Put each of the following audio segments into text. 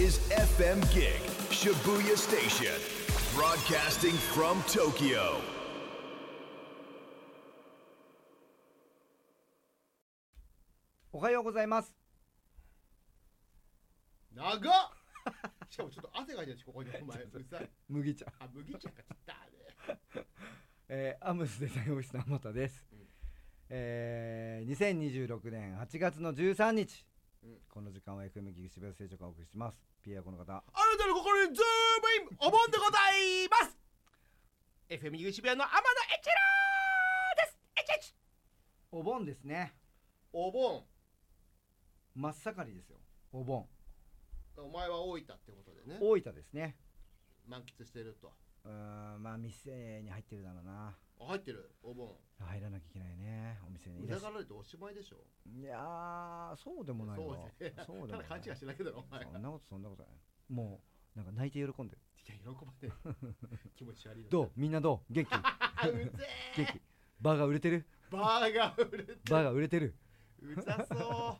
is FM Gig Shibuya Station, broadcasting from Tokyo. おはようございます。 長っしかもちょっと汗がいてるし、ここにお前うるさい。 麦茶。 あ、麦茶が来たね。 アムスデザインオフィスの天田です。2026年8月の13日、この時間は FM ギグ渋谷ステーションがお送りします。PA はこの方。 あなたの心にズームインお盆でございます。FM ギグ渋谷の天田エチラーです。 お盆ですね。 お盆。 真っ盛りですよ。お盆。 お前は大分ってことでね。 大分ですね。 満喫してると。 まあ店に入ってるだろうな。 入ってるお盆。 入らなきゃいけないね、お店に。 うざがられておしまいでしょ。 いやー、そうでもないわ。 そうでもない。ただ勘違いしてないけどお前。 そんなことない。もうなんか泣いて喜んでる。 いや、喜ばねえ。気持ち悪い。 どう？みんなどう？元気？ うぜえ。 元気。バーが売れてる？ バーが売れてる。うざそう。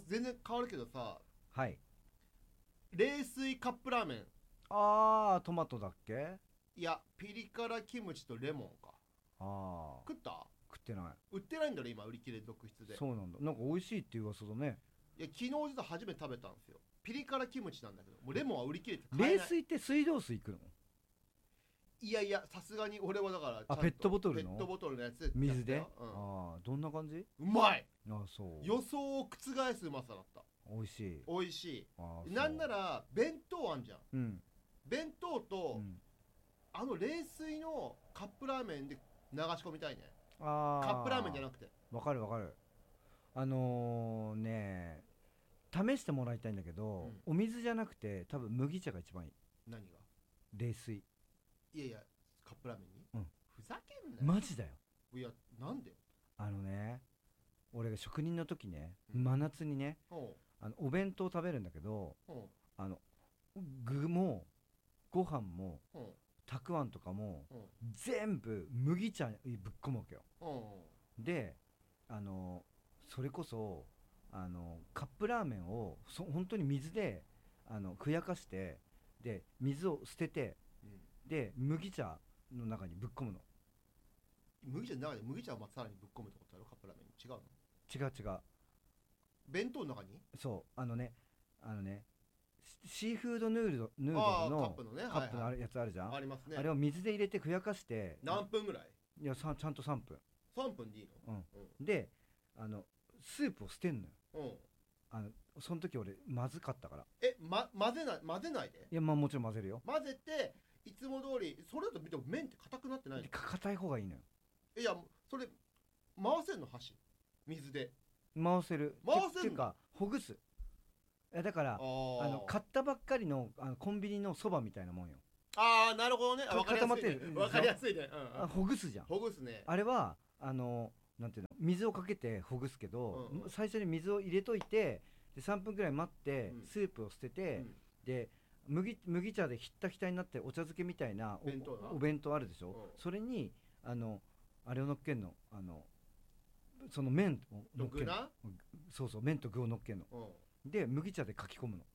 全然変わるけどさ。 はい。 冷水カップラーメン。 トマトだっけ？ いや、ピリ辛キムチとレモンか。食った？ 食ってない。 売ってないんだろ今、売り切れ続出で。 そうなんだ。なんか美味しいっていう噂だね。 いや、昨日実は初めて食べたんですよ。ピリ辛キムチなんだけど、もうレモンは売り切れて買えない。 冷水って水道水いくの？ いやいや、さすがに俺はだからちゃんとペットボトルのやつ水で、どんな感じ？ うまい。 そう。 予想を覆すうまさだった。 美味しい。 美味しい。なんなら弁当あんじゃん。弁当と、冷水のカップラーメンで流し込みたいね。カップラーメンじゃなくて。 わかる。ね、試してもらいたいんだけど、お水じゃなくて多分麦茶が一番いい。 何が？ 冷水。 いやいや、カップラーメンに？ふざけんなよ。 マジだよ。 いや、なんで？ 俺が職人の時ね、真夏にね、お弁当食べるんだけど、具もご飯もたくあんとかも全部麦茶にぶっ込むわけよ。で、それこそカップラーメンを本当に水でふやかして、で水を捨てて、で麦茶の中にぶっ込むの。 麦茶の中で麦茶をさらにぶっ込むってことある？カップラーメンに違うの？ 違う。 弁当の中に？ そう、シーフードヌードルのカップのね、 カップのやつあるじゃん。 ありますね。 あれを水で入れてふやかして。 何分ぐらい？ いや、ちゃんと3分。 3分でいいの？ で、スープを捨てんのよ。その時俺まずかったから。 混ぜないで？ いや、まあもちろん混ぜるよ。 混ぜていつも通り。それだと見ても麺って硬くなってないの？ 硬い方がいいのよ。 いや、それ回せんの？箸水で回せるっていうか、ほぐす。だから買ったばっかりのコンビニのそばみたいなもんよ。 なるほどね。 固まってる。 わかりやすいね。 ほぐすじゃん。 ほぐすね。 あれはなんていうの、水をかけてほぐすけど、最初に水を入れといて、で3分くらい待ってスープを捨てて、で麦茶でひったひたになってお茶漬けみたいなお弁当あるでしょ。それにあれを乗っけんの。その麺を乗っけんの。そう、麺と具を乗っけんの。で麦茶でかき込むの。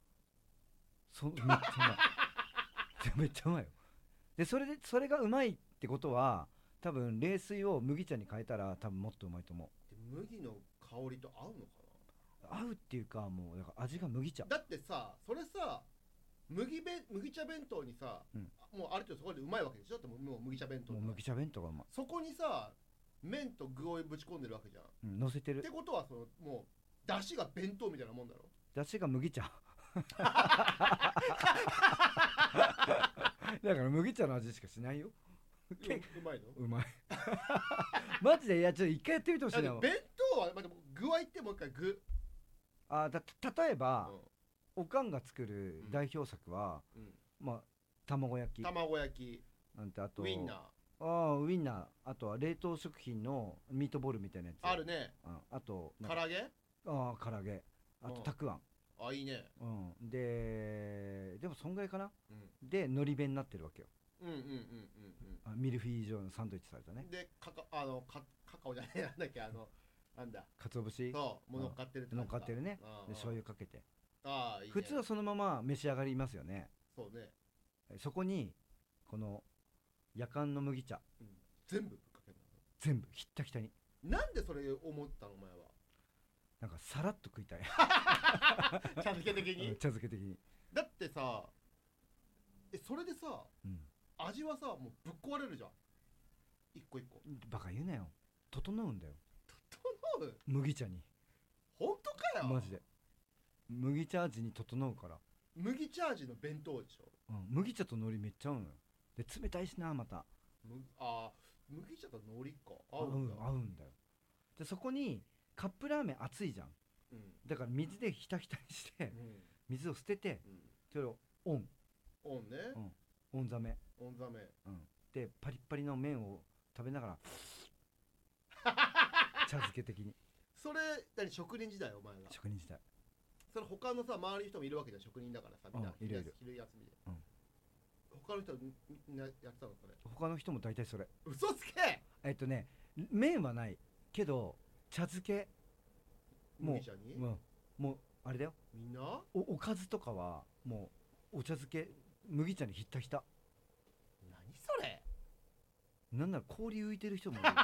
めっちゃうまいよ。でそれがうまいってことは、多分冷水を麦茶に変えたら多分もっとうまいと思う。 麦の香りと合うのかな？合うっていうか、もうだから味が麦茶だってさ。それさ、麦茶弁当にさ、もうある程度そこでうまいわけでしょ。だってもう麦茶弁当。 もう麦茶弁当がうまい。 そこにさ、麺と具をぶち込んでるわけじゃん。 乗せてるってことは、もう出汁が弁当みたいなもんだろ。 出汁が麦茶だから麦茶の味しかしないよ。 うまいの？ うまいマジで。いや、ちょっと一回やってみてほしいな。 弁当は、具は言ってもう一回具。 例えば、おかんが作る代表作は、卵焼きなんて、あとウインナー、あとは冷凍食品のミートボールみたいなやつあるね。 あと唐揚げ、 あとたくあん。 いいね。 でもそんぐらいかな。で海苔弁になってるわけよ。ミルフィーユ状のサンドイッチされたね。 でカカオじゃない、なんだっけ、なんだ、 鰹節。 そう、もう乗っかってるって。 乗っかってるね。で醤油かけて。 ああいいね。 普通はそのまま召し上がりますよね。 そうね。 そこにこの夜間の麦茶、 全部ぶっかけるの。 全部ひったひたに。 なんでそれ思ったのお前は。 なんかさらっと食いたい。 茶漬け的に。 茶漬け的に。 だってさ、それでさ、味はさもうぶっ壊れるじゃん。一個一個。 バカ言うなよ。整うんだよ。 整う？ 麦茶に。 本当かよ。 マジで。麦茶味に整うから。 麦茶味の弁当でしょ。 麦茶と海苔めっちゃ合うのよ。で冷たいしなまた。 麦茶と海苔か。 合うんだよ。でそこにカップラーメン熱いじゃん。だから水でひたひたにして、水を捨てて、それをオンね。オンザメ。でパリッパリの麺を食べながら茶漬け的に。 それ何職人時代お前が。 職人時代。 それ他のさ周りの人もいるわけじゃん、職人だからさ、みんな昼休みで。他の人みんなやってたのそれ。 他の人も大体それ。 嘘つけ。 麺はないけど茶漬けもうあれだよ。 みんなおかずとかはもうお茶漬け麦茶にひったひた。 何それ。 なんなら氷浮いてる人もいる。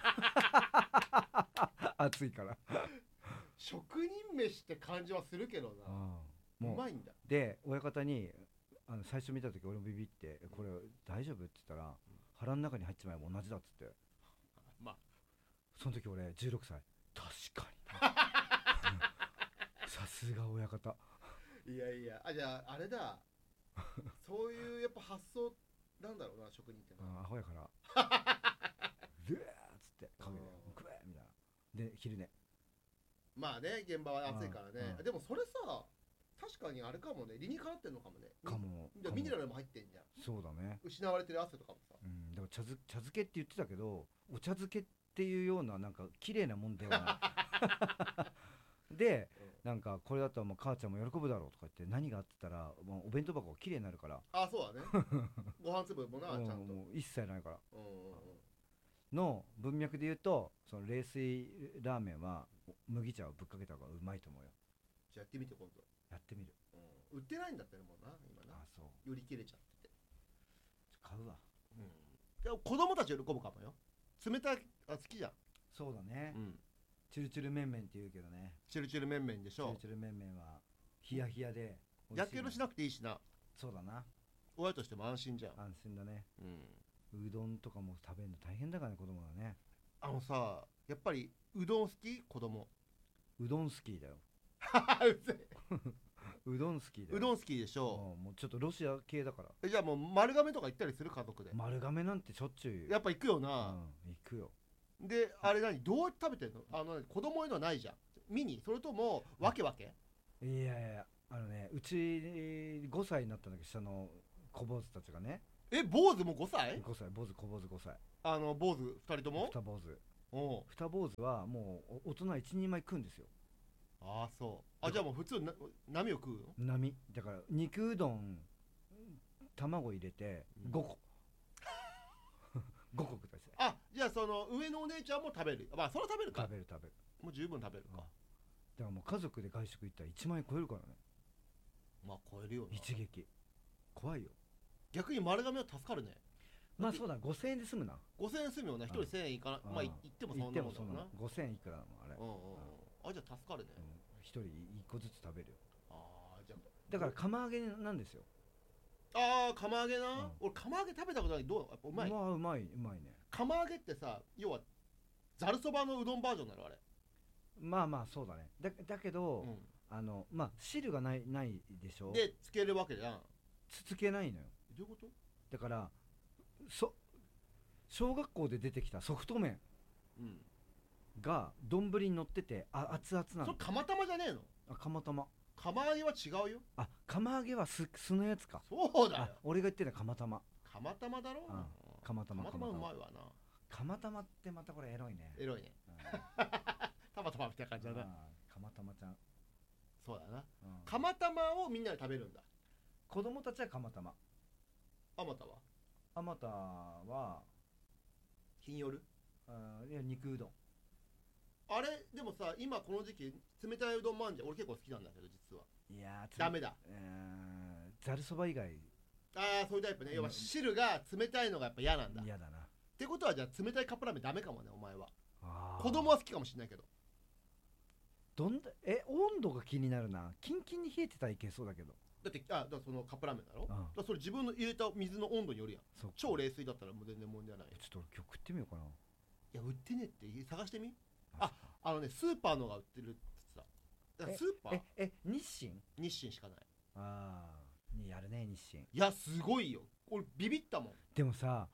暑いから職人飯って感じはするけどな。うまいんだ。 で親方に最初見た時俺もビビってこれ大丈夫って言ったら、腹の中に入っちまえば同じだっつって。その時俺16歳。確かに。さすが親方。 いやいや、じゃああれだ。そういうやっぱ発想なんだろうな、職人ってのは。 アホやから。ルーっつってかけて食えみたいな。で昼寝。 まあね、現場は暑いからね。でもそれさ、確かにあれかもね、理にかなってんのかもね。ミネラルも入ってんじゃん。 そうだね。 失われてる汗とかもさ。 でも茶漬けって言ってたけど、お茶漬けっていうようななんか綺麗なもんではない。で、なんかこれだったらもう母ちゃんも喜ぶだろうとか言って、何があってたらもうお弁当箱が綺麗になるから。 そうだね。ご飯粒もな、ちゃんと。 もう一切ないから。の文脈で言うと、その冷水ラーメンは麦茶をぶっかけた方がうまいと思うよ。 じゃあやってみて今度。 やってみる。 売ってないんだってもうな今な。 そう。 売り切れちゃってて。 買うわ。 でも子供たち喜ぶかもよ。冷たい好きじゃん。 そうだね。チュルチュル麺々って言うけどね。 チュルチュル麺々でしょ。 チュルチュル麺々はヒヤヒヤでやけどしなくていいしな。 そうだな。 親としても安心じゃん。 安心だね。うどんとかも食べるの大変だからね、子供はね。 さ、やっぱりうどん好き？子供。 うどん好きだよ。うどん好きだよ。 うどん好きでしょ。 もうちょっとロシア系だから。 じゃあもう丸亀とか行ったりする？家族で。 丸亀なんてしょっちゅう。 やっぱ行くよな。 行くよ。 で、あれ何？どうやって食べてんの？子供へのはないじゃん。ミニ？それともわけ？ いやいや、うち5歳になったんだけど、下の小坊主たちがね。 坊主も5歳？ 5歳、小坊主5歳。 坊主2人とも？ 二坊主。二坊主はもう大人1人前食うんですよ。 そう。じゃあもう普通波を食うの？ 波。だから肉うどん卵入れて5個。5個食ったりする。 じゃあその上のお姉ちゃんも食べる。それは食べるか。 食べる。 もう十分食べるか。 だからもう家族で外食行ったら1万円超えるからね。 超えるよな。 一撃。怖いよ。 逆に丸亀は助かるね。 そうだ、5000円で済むな。 5000円済むよな。1人1000円いかな。行ってもそんなもんだな。 5000円いくらなのあれ。 じゃあ助かるね。 1人1個ずつ食べるよ。 じゃあだから釜揚げなんですよ。 釜揚げな。俺釜揚げ食べたことない。どう？やっぱうまい。 うまいね。 釜揚げってさ、要はざるそばのうどんバージョンなのあれ。 そうだね。だけど汁がないでしょ。 でつけるわけじゃん。 つけないのよ。 どういうこと？ だから小学校で出てきたソフト麺が丼に乗ってて熱々なの。 それ釜玉じゃねえの？ 釜玉。 釜揚げは違うよ。 釜揚げは酢のやつか。 そうだよ。 俺が言ってた釜玉。 釜玉だろ。 釜玉うまいわな。 釜玉ってまたこれエロいね。 エロいね。たまたまみたいな感じだな。 釜玉ちゃん。 そうだな。釜玉をみんなで食べるんだ。 子供たちは釜玉。 あまたは？ あまたは金夜？ いや肉うどん。 あれでもさ、今この時期冷たいうどんもあんじゃん。俺結構好きなんだけど実は。 いやダメだ。 ざるそば以外。 そういうタイプね。要は汁が冷たいのがやっぱ嫌なんだ。 嫌だな。 ってことはじゃあ冷たいカップラーメンダメかもね、お前は。子供は好きかもしれないけど。 温度が気になるな。キンキンに冷えてたらいけそうだけど。 だってだからそのカップラーメンだろ、だからそれ自分の入れた水の温度によるやん。超冷水だったらもう全然問題ない。 ちょっと俺今日食ってみようかな。いや売ってねえって探してみ。スーパーのが売ってるって言ってた。スーパー日清しかない。 やるね日清。 いやすごいよ、俺ビビったもん。 でもさ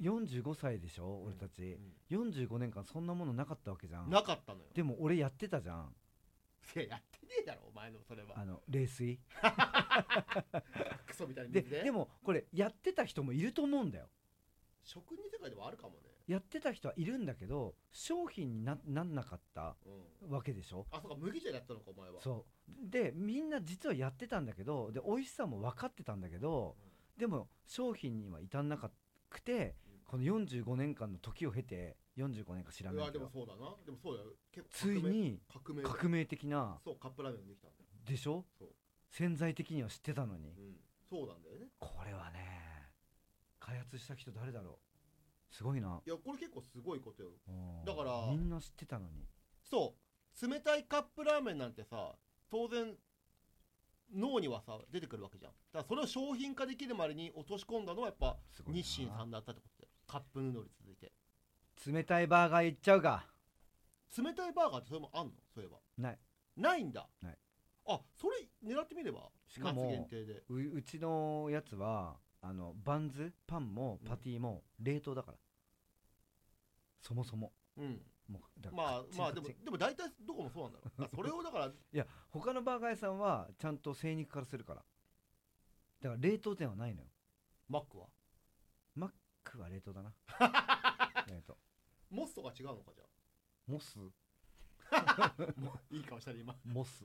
45歳でしょ俺たち、45年間そんなものなかったわけじゃん。 なかったのよ。 でも俺やってたじゃん。 いややってねえだろお前のそれは。 冷水クソみたいに水でもこれやってた人もいると思うんだよ。 職人世界ではあるかもね。 やってた人はいるんだけど商品になんなかったわけでしょ。 そうか麦茶やったのかお前は。 そうでみんな実はやってたんだけどで美味しさも分かってたんだけど、でも商品には至んなくて、この45年間の時を経て45年か知らないけど。 でもそうだな。でもそうだよ。 ついに革命的なカップラーメンができたんだよ。 でしょ。潜在的には知ってたのに。 そうなんだよね。 これはね開発した人誰だろう。すごいな。 いやこれ結構すごいことよ。だからみんな知ってたのに。 そう冷たいカップラーメンなんてさ当然脳にはさ出てくるわけじゃん。だからそれを商品化できるまでに落とし込んだのはやっぱ日清さんだったってことだよ。カップヌードルに続いて冷たいバーガーいっちゃうか。 冷たいバーガーってそれもあんの。そういえばないんだ。 ない。 それ狙ってみれば。 しかも夏限定でうちのやつはバンズパンもパティも冷凍だから、そもそも。もうまあでも大体どこもそうなんだろう。それをだからいや他のバーガー屋さんはちゃんと精肉からするから。だから冷凍店はないのよ。 マックは冷凍だな冷凍。 モスとか違うのかじゃあ。 モスいい顔したね今。 モス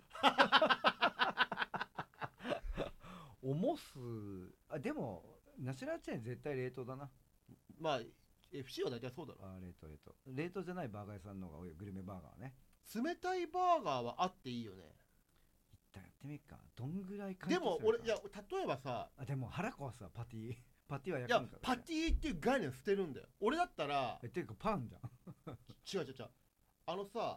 モスでもナショナルチェーン絶対冷凍だな。 FC は大体そうだろ。 冷凍じゃないバーガー屋さんの方が多いよ。グルメバーガーはね。 冷たいバーガーはあっていいよね。 一旦やってみっか。どんぐらいでも俺例えばさでも腹壊すわ。パティは焼くんか。 パティっていう概念捨てるんだよ俺だったら。 っていうかパンじゃん違うさ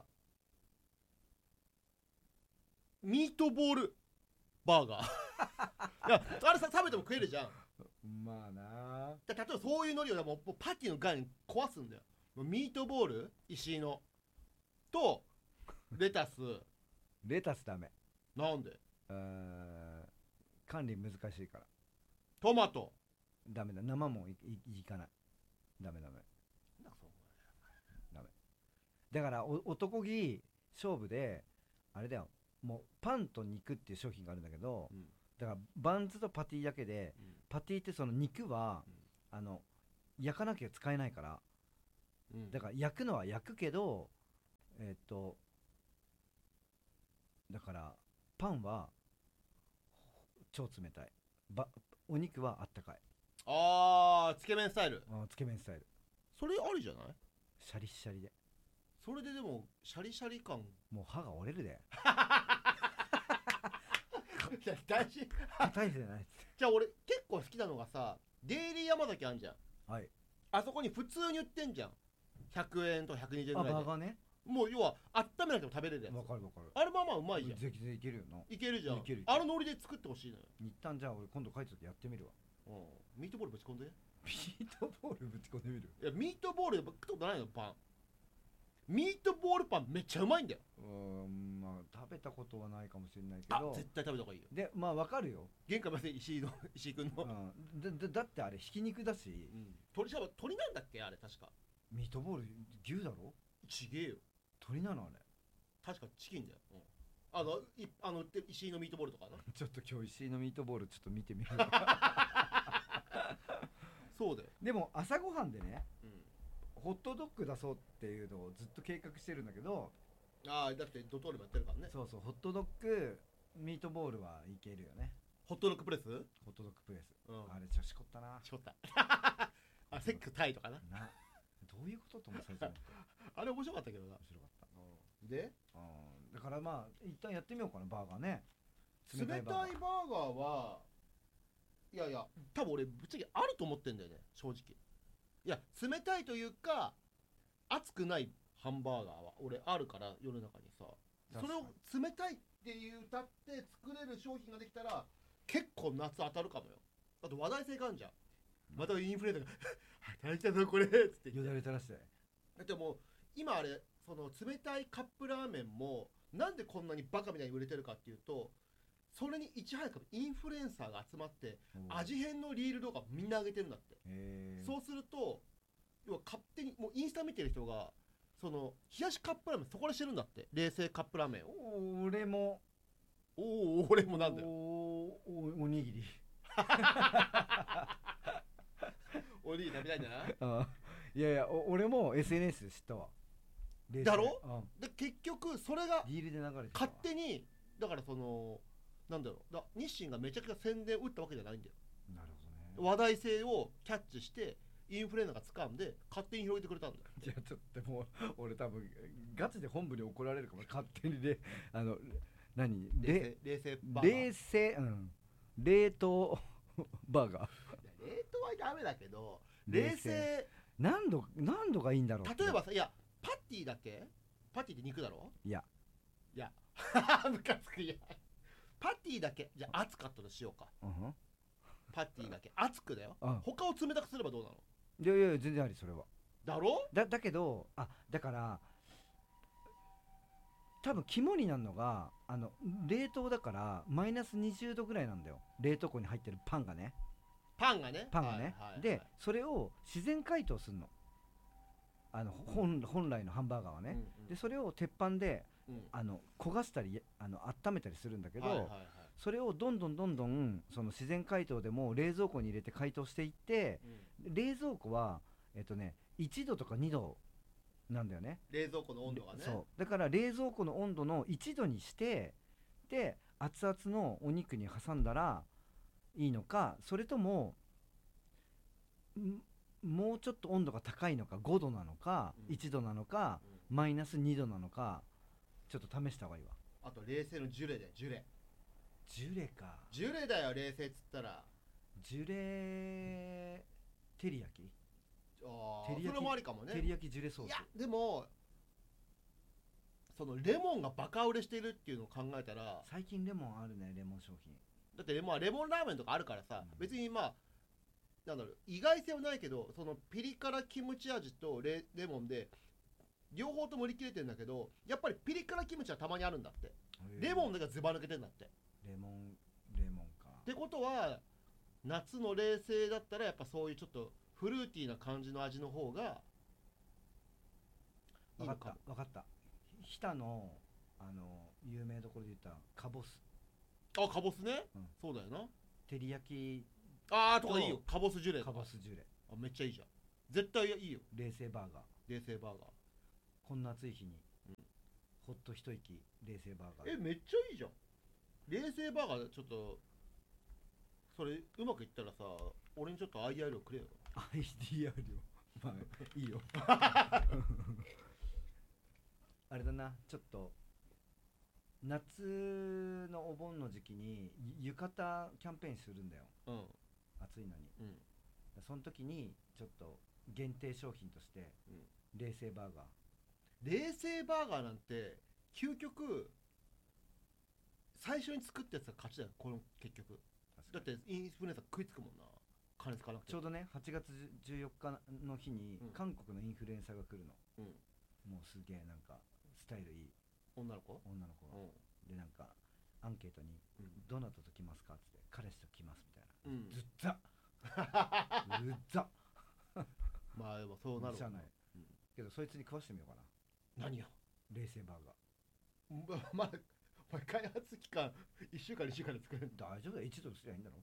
ミートボールバーガーいやあれさ食べても食えるじゃん。 まあな。 例えばそういうノリをもうパティの概念壊すんだよ。ミートボール石井のとレタスダメ。 なんで。 管理難しいから。 トマトダメだ。生もいかない。ダメだから男気勝負であれだよ。もうパンと肉っていう商品があるんだけど、だからバンズとパティだけで、パティってその肉は、焼かなきゃ使えないから、だから焼くのは焼くけどだからパンは超冷たい。お肉はあったかい。 つけ麺スタイル。 つけ麺スタイル。 それありじゃない。 シャリシャリで。 それででもシャリシャリ感。 もう歯が折れるでいや大事。 硬いじゃない。 じゃあ俺結構好きなのがさデイリー山崎あんじゃん。あそこに普通に売ってんじゃん。100円と120円ぐらいで。 バーガーね。 もう要は温めなくても食べれるやつ。 わかる。 あれまあうまいじゃん。 ぜひいけるよな。 いけるじゃん。あのノリで作ってほしいのよ。 一旦じゃあ俺今度帰った時やってみるわ。 ミートボールぶち込んで。 ミートボールぶち込んでみる。 いやミートボールで食ったことないのパン。ミートボールパンめっちゃうまいんだよ。 食べたことはないかもしれないけど。 絶対食べた方がいいよ。 でわかるよ。 玄関まで石井君の。 だってあれひき肉だし。 鶏なんだっけあれ確か。 ミートボール牛だろ。 ちげえよ。 鶏なのあれ。 確かチキンだよ。売ってる石井のミートボールとかな。 ちょっと今日石井のミートボールちょっと見てみるそうだよ。 でも朝ごはんでね、ホットドッグ出そうっていうのをずっと計画してるんだけど。 だってドトールもやってるからね。 そうホットドッグミートボールはいけるよね。 ホットドッグプレス。あれ調子こったな。 セックタイとかな。 どういうことと思って最初あれ面白かったけどな。 面白かった。 でだから一旦やってみようかなバーガーね。 冷たいバーガーはいやいや多分俺ぶっちゃけあると思ってんだよね正直。いや冷たいというか熱くないハンバーガーは俺あるから世の中にさ、それを冷たいっていう歌って作れる商品ができたら結構夏当たるかもよ。あと話題性があるじゃん。またインフルエンザが「大変だぞこれ」っつってよだれ垂らして。 だってもう今あれその冷たいカップラーメンもなんでこんなにバカみたいに売れてるかっていうと、それにいち早くインフルエンサーが集まって味変のリールとかみんな上げてるんだって。そうすると要は勝手にもうインスタ見てる人がその冷やしカップラーメンそこでしてるんだって。冷製カップラーメンを。 俺も俺もなんだよおにぎりおにぎり食べたいんじゃない？ いやいや俺も SNS で知ったわ。 だろ？で結局それがリールで流れて勝手にだからそのなんだろう日清がめちゃくちゃ宣伝打ったわけじゃないんだよ。 なるほどね。 話題性をキャッチしてインフルエンザが掴んで勝手に広げてくれたんだよ。 いやちょっともう俺多分ガチで本部に怒られるかも。勝手にで何冷製バーガー冷凍バーガー冷凍はダメだけど冷製何度がいいんだろう。 例えばさ、いやパティだけパティって肉だろ。いやムカつく。いやパティだけじゃあ熱かったとしようか、パティだけ熱くだよ、他を冷たくすればどうなの？ いやいや全然あり。それはだろだけどだから多分肝になるのが冷凍だからマイナス20度ぐらいなんだよ。冷凍庫に入ってるパンがね、でそれを自然解凍するの。本来のハンバーガーはね、でそれを鉄板で焦がしたり温めたりするんだけど、それをどんどんその自然解凍でも冷蔵庫に入れて解凍していって、冷蔵庫は1度とか2度なんだよね。 冷蔵庫の温度がね。 そうだから冷蔵庫の温度の1度にして、で熱々のお肉に挟んだらいいのか、それとももうちょっと温度が高いのか、5度なのか、1度なのか、マイナス2度なのかちょっと試した方がいいわ。 あと冷製のジュレでジュレか。 ジュレだよ冷製っつったら。 ジュレ照り焼き。 それもありかもね。 照り焼きジュレソース。 いやでもそのレモンがバカ売れしてるっていうのを考えたら、 最近レモンあるね。レモン商品だってレモンラーメンとかあるからさ、別になんだろう意外性はないけど、そのピリ辛キムチ味とレモンで両方とも売り切れてんだけど、やっぱりピリ辛キムチはたまにあるんだって。レモンだけがズバ抜けてんだって。 レモンか。 ってことは夏の冷製だったらやっぱそういうちょっとフルーティーな感じの味の方がいいのかも。 分かった。日田の有名どころで言ったらカボス。 カボスね、そうだよな。 照り焼きとかいいよ。カボスジュレとか。 カボスジュレめっちゃいいじゃん。絶対いいよ。 冷製バーガー。こんな暑い日に、ほっと一息冷製バーガー。 めっちゃいいじゃん。冷製バーガーちょっとそれうまくいったらさ、俺にちょっと IR をくれよ。 IDR をまあいいよあれだな、ちょっと夏のお盆の時期に浴衣キャンペーンするんだよ、暑いのに、その時にちょっと限定商品として、冷製バーガー。 冷製バーガーなんて究極最初に作ったやつが勝ちだよ。この結局だってインフルエンザ食いつくもんな、金使わなくて。 ちょうどね8月14日の日に韓国のインフルエンサーが来るの、もうすげえなんかスタイルいい女の子が、 でなんかアンケートに、どなたと来ますかって彼氏と来ますみたいな、ずっざずっざまあでもそうなるわな、 けどそいつに食わしてみようかな。 何よ冷製バーガー。 まあ開発期間1週間2週間で作れる。 大丈夫だよ、1度にすりゃいいんだろ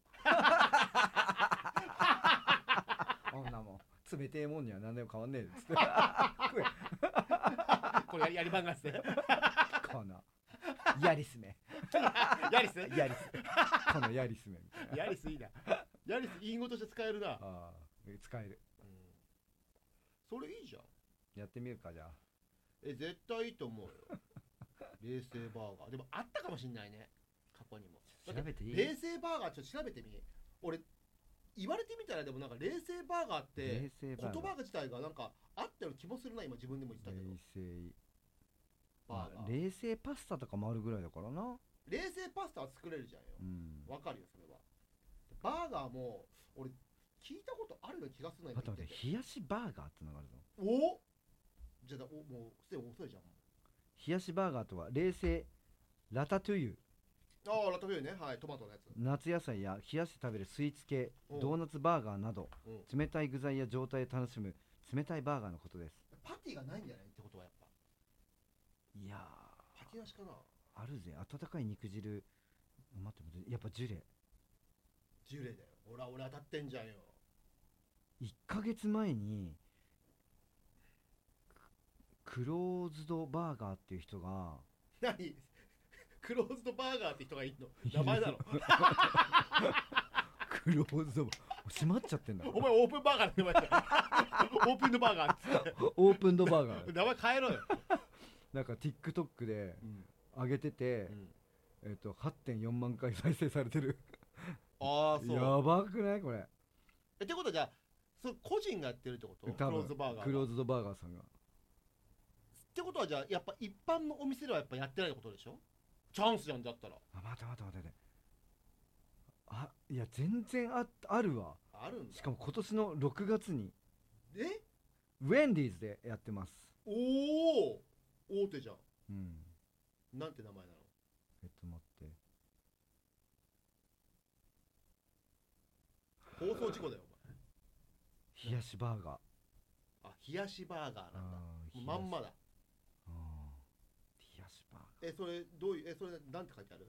こんなもん冷てえもんには何でも変わんねえっつって食えこれやり番がっすねこのヤリスめヤリスこのヤリスめみたいな。 ヤリスいいな。ヤリス隠語として使えるな。 使える、 それいいじゃん。 やってみるかじゃあ。 絶対いいと思うよ冷製バーガー。でもあったかもしんないね、過去にも。 調べていい？ 冷製バーガーちょっと調べてみ。俺言われてみたらでもなんか冷製バーガーって言葉自体がなんか合ってる気もするな。今自分でも言ったけど冷製バーガー、 冷製パスタとかもあるぐらいだからな。 冷製パスタは作れるじゃんよ。わかるよそれは。バーガーも俺聞いたことあるような気がするな。 あとね、冷やしバーガーってのがあるぞ。 おじゃあもうすでに遅いじゃん。 冷やしバーガーとは冷製ラタトゥイユ、 ああラタトゥイユね、はい、トマトのやつ。 夏野菜や冷やして食べるスイーツ系、ドーナツバーガーなど冷たい具材や状態を楽しむ冷たいバーガーのことです。 パティがないんじゃないってことはやっぱ。 いやパティなしかな。 あるぜ、温かい肉汁。待ってやっぱジュレだよ。ほら俺当たってんじゃんよ。 1ヶ月前にクローズドバーガーっていう人が何クローズドバーガーって人がいるの？名前だろクローズド閉まっちゃってんだ。 お前オープンバーガーって名前だよオープンドバーガーってオープンドバーガー名前変えろよ。 なんか TikTok で上げてて、8.4 万回再生されてるああそう。 やばくないこれ。 ってことはじゃあ個人がやってるってこと？クローズドバーガー。 クローズドバーガーさんが。 ってことはじゃあやっぱ一般のお店ではやっぱやってないってことでしょ？チャンスじゃんだったら。 待ていや全然あるわ。 あるんだ。 しかも今年の6月にウェンディーズでやってます。 おお大手じゃん。なんて名前なの？ 待って、 放送事故だよお前。 冷やしバーガー。 あ、冷やしバーガーなんだ。まんまだ。 冷やしバーガー。 それどういうそれなんて書いてある？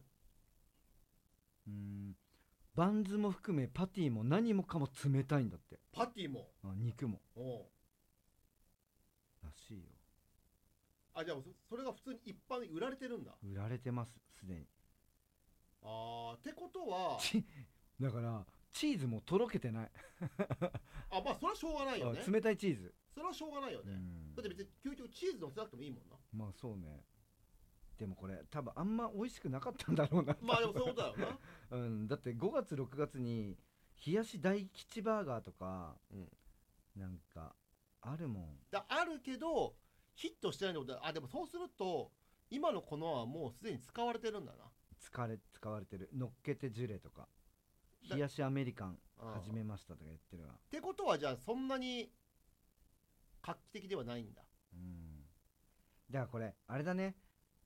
バンズも含めパティも何もかも冷たいんだって。 パティも肉もおらしいよ。 じゃあそれが普通に一般に売られてるんだ。 売られてますすでに。 ってことはだからチーズもとろけてないまあそれはしょうがないよね。 冷たいチーズそれはしょうがないよね。だって別に究極チーズ乗せなくてもいいもんな。 まあそうね。でもこれ多分あんま美味しくなかったんだろうなまあでもそういうことだよなだって5月6月に冷やし大吉バーガーとか、なんかあるもん。 あるけどヒットしてないので。でもそうすると今のこのはもうすでに使われてるんだな。 使われてる。乗っけてジュレとか冷やしアメリカン始めましたとか言ってるわ。 ってことはじゃあそんなに画期的ではないんだ。 だからこれあれだね、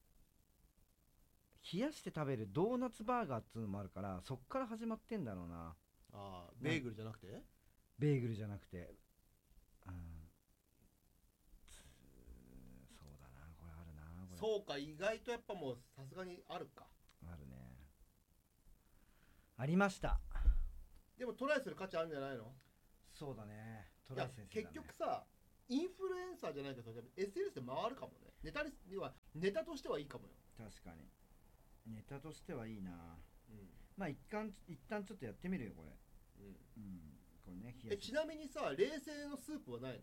冷やして食べるドーナツバーガーっていうのもあるから、そっから始まってんだろうな。 ベーグルじゃなくて？ ベーグルじゃなくて、そうだな、これあるなこれ。 そうか、意外とやっぱもうさすがにあるか。 あるね。ありました。 でもトライする価値あるんじゃないの？ そうだね、トライ先生だね。 結局さ、インフルエンサーじゃないけど SNS で回るかもね。ネタとしてはいいかもよ。 確かにネタとしてはいいな。まあ一旦ちょっとやってみるよこれ。これね、冷やし。 ちなみにさ、冷製のスープはないの？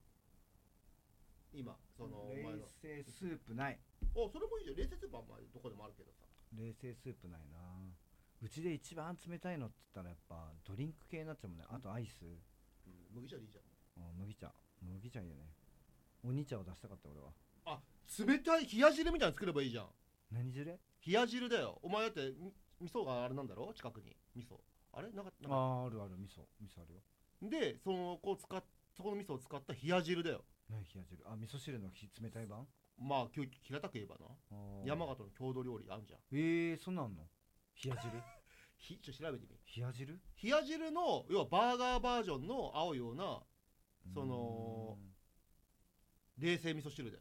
今冷製スープない。 それもいいじゃん。冷製スープはまあどこでもあるけどさ。 冷製スープないな。うちで一番冷たいのって言ったらやっぱドリンク系になっちゃうもんね。あとアイス。 麦茶でいいじゃん。 麦茶いいよね。お煮茶を出したかった俺は。 冷たい冷や汁みたいに作ればいいじゃん。 何汁？冷や汁だよ。お前だって味噌があれなんだろ？近くに味噌あれなかった？ ある味噌あるよ。 でその味噌を使った冷や汁だよ。 何冷や汁？味噌汁の冷たい版？ まあ平たく言えばな、山形の郷土料理あんじゃん。 そんなんの？冷や汁ちょっと調べてみ。 冷や汁の要はバーガーバージョンの合うような冷製味噌汁だよ。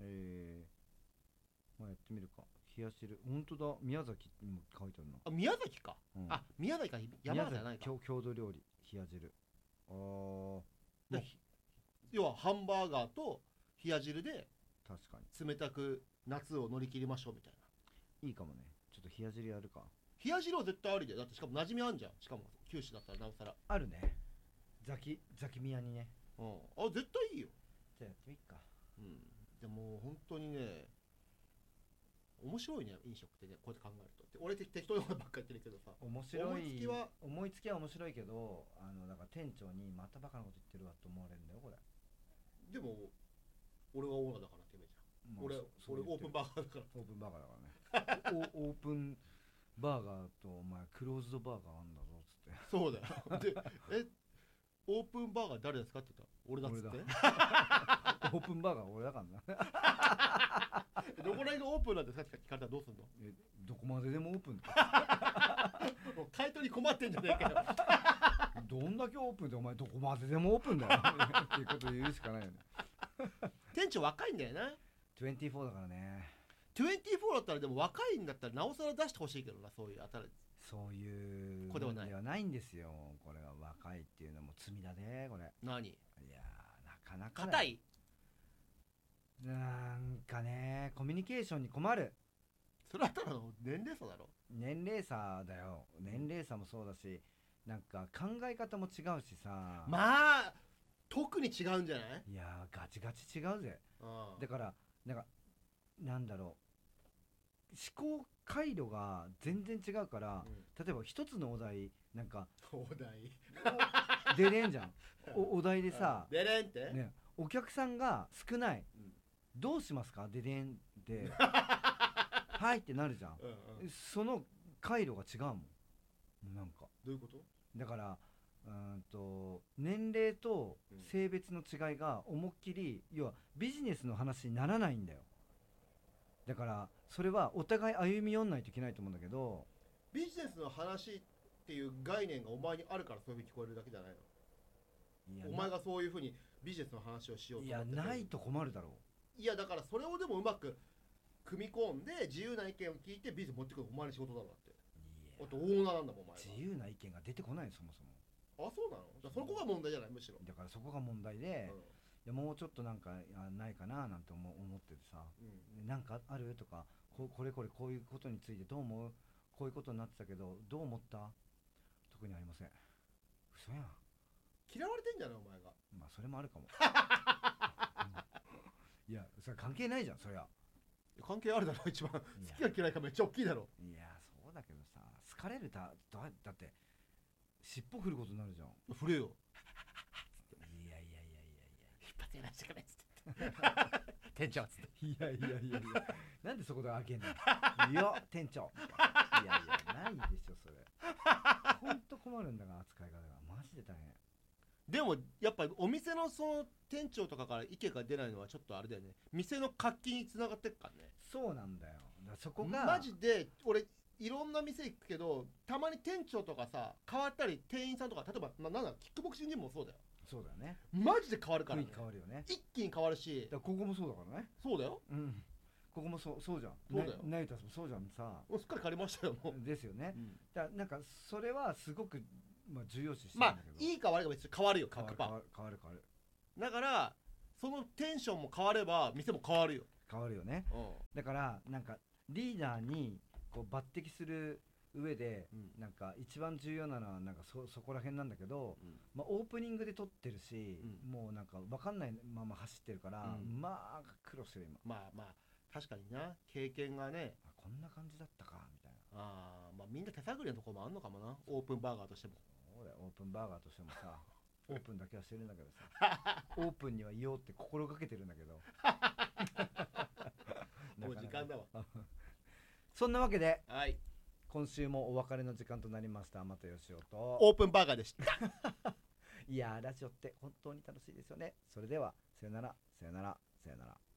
まあやってみるか。冷や汁、ほんとだ、宮崎にも書いてあるな。 宮崎か。宮崎か。山形じゃないか。 郷土料理冷や汁。 要はハンバーガーと冷や汁で確かに冷たく夏を乗り切りましょうみたいな。 いいかもね。ちょっと冷や汁やるか。 冷や汁は絶対ありで。だってしかも馴染みあんじゃん。しかも九州だったらなおさらあるね。ザキ宮にね。 絶対いいよ。 じゃあやってみっか。 でも本当にね、 面白いね飲食ってね、こうやって考えると。俺適当なことばっかり言ってるけどさ、 面白い。 思いつきは面白いけど、だから店長にまたバカなこと言ってるわと思われるんだよこれ。 でも俺がオーナーだからってイメージじゃん。俺オープンバーガーだから。 オープンバーガーだからねオープンバーガーとお前クローズドバーガーあんだぞっつって。 そうだよでオープンバーガー誰ですかって言ったら俺だっつってオープンバーガー俺だからなどこら辺がオープンなんですかって聞かれたらどうすんの。 どこまででもオープンだもう買い取り困ってんじゃねえかよどんだけオープンでお前どこまででもオープンだよっていうこと言うしかないよね店長若いんだよな。 24だからね。 24だったらでも若いんだったらなおさら出してほしいけどな、そういうそういう子ではないんですよ。これは若いっていうのも罪だねこれ。 何。 いやなかなか硬い。 なんかねコミュニケーションに困る。 それはただの年齢差だろ。 年齢差だよ。年齢差もそうだし、なんか考え方も違うしさ。 まあ特に違うんじゃない。 いやガチガチ違うぜ。だからなんだろう、思考回路が全然違うから、例えば一つのお題なんかお題出れんじゃんお題でさ、 出れんって、 ね、お客さんが少ない、どうしますか出れんってはいってなるじゃん、その回路が違うもん。なんかどういうこと。 だから年齢と性別の違いが思いっきり、要はビジネスの話にならないんだよ。だからそれはお互い歩み寄んないといけないと思うんだけど、 ビジネスの話っていう概念がお前にあるからそういうふうに聞こえるだけじゃないの。お前がそういうふうにビジネスの話をしようと思って。 いやないと困るだろう。 いやだからそれをでもうまく組み込んで自由な意見を聞いてビジネス持ってくるのお前の仕事だろうって。あとオーナーなんだもんお前は。 自由な意見が出てこないそもそも。 あ、そうなの。じゃあそこが問題じゃない。むしろだからそこが問題で、いやもうちょっとなんかないかななんて思っててさ、なんかあるとか、これこういうことについてどう思う、こういうことになってたけどどう思った、特にありません。嘘やん。 嫌われてんじゃないお前が。 まあそれもあるかもいやそれ関係ないじゃんそりゃ。 関係あるだろ一番。好きか嫌いかめっちゃ大きいだろ。 いやそうだけどさ、好かれるだって尻尾振ることになるじゃん。 振れよいや一発やらしてくれっつって店長っつっていやなんでそこで開けんのいや店長いやないでしょそれほんと困るんだから扱い方がマジで大変。 でもやっぱお店のその店長とかから意見が出ないのはちょっとあれだよね。店の活気につながってっからね。 そうなんだよ。だからそこがマジで俺いろんな店行くけどたまに店長とかさ変わったり店員さんとか例えばなんだキックボクシングジムもそうだよ。 そうだよね。 マジで変わるからね。 変わるよね。 一気に変わるし。 だからここもそうだからね。 そうだよ。 ここもそうじゃん。 そうだよ。 ナイタスもそうじゃんさ。 もうすっかり変わりましたよもう。 ですよね。だからなんかそれはすごく重要視してるんだけど。 まあいいか悪いか別に変わるよ。 変わる。 だからそのテンションも変われば店も変わるよ。 変わるよね。だからなんかリーダーにこう抜擢する上で、なんか一番重要なのはなんかそこら辺なんだけど、まあオープニングで撮ってるし、もうなんか分かんないまま走ってるから、まあ苦労してる今。 まあ確かにな経験がね、 こんな感じだったかみたいな。 まあみんな手探りのところもあんのかもな。オープンバーガーとしても。 そうだよ、オープンバーガーとしてもさオープンだけはしてるんだけどさオープンには言おうって心がけてるんだけどもう時間だわそんなわけで、 はい、 今週もお別れの時間となりました。又吉雄とオープンバーガーでしたいやーラジオって本当に楽しいですよね。それではさよなら。